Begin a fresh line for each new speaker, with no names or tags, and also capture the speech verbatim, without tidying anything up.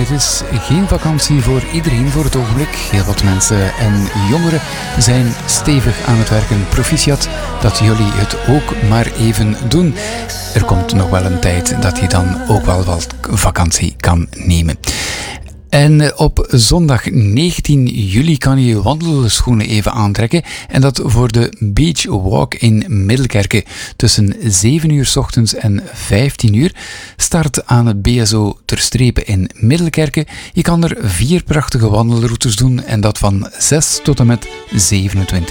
het is geen vakantie voor iedereen voor het ogenblik. Heel wat mensen en jongeren zijn stevig aan het werken. Proficiat dat jullie het ook maar even doen. Er komt nog wel een tijd dat je dan ook wel wat vakantie kan nemen. En op zondag negentien juli kan je je wandelschoenen even aantrekken. En dat voor de Beach Walk in Middelkerke. Tussen zeven uur 's ochtends en vijftien uur. Start aan het B S O Ter Strepe in Middelkerke. Je kan er vier prachtige wandelroutes doen. En dat van zes tot en met zevenentwintig